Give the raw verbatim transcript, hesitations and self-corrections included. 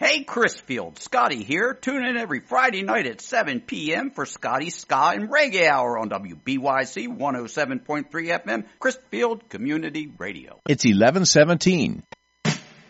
Hey, Chrisfield, Scotty here. Tune in every Friday night at seven p.m. for Scotty's Ska and Reggae Hour on W B Y C one oh seven point three F M, Chrisfield Community Radio. It's eleven seventeen.